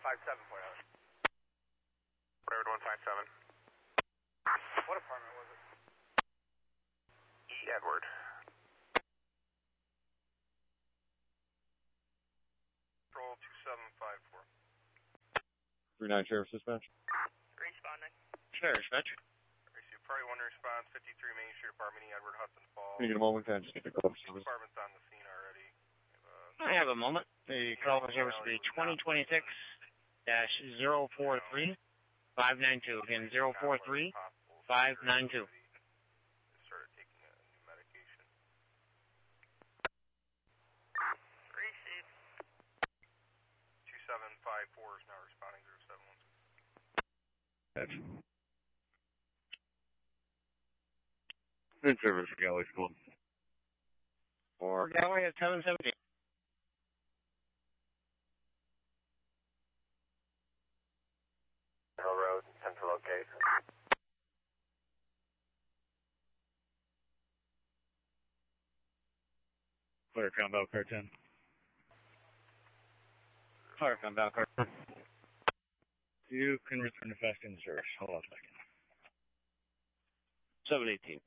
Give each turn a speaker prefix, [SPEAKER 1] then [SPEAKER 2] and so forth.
[SPEAKER 1] 157.0.
[SPEAKER 2] Railroad 157.
[SPEAKER 1] What apartment was it?
[SPEAKER 2] E. Edward. Control 2754.
[SPEAKER 3] 39 Sheriff's Dispatch.
[SPEAKER 1] Responding.
[SPEAKER 3] Sheriff's Dispatch.
[SPEAKER 2] Priority 1 response, 53 Main Street Apartment, E. Edward, Hudson Falls.
[SPEAKER 3] Can you get a moment? Can I just get the call service?
[SPEAKER 2] Department's on the scene already.
[SPEAKER 4] I have a moment. The call for service will be 2026-043-592. Again, 043-592.
[SPEAKER 2] Started taking a new medication.
[SPEAKER 1] Received.
[SPEAKER 2] 2754 is now responding to 716.
[SPEAKER 3] In service for Galloway School.
[SPEAKER 4] For Galloway at 717.
[SPEAKER 2] Hill Road, central location.
[SPEAKER 3] Clear, Crown Bell, car 10.
[SPEAKER 4] Clear, Crown Bell, car 10.
[SPEAKER 3] You can return to fast in service. Hold on a second.
[SPEAKER 4] 718.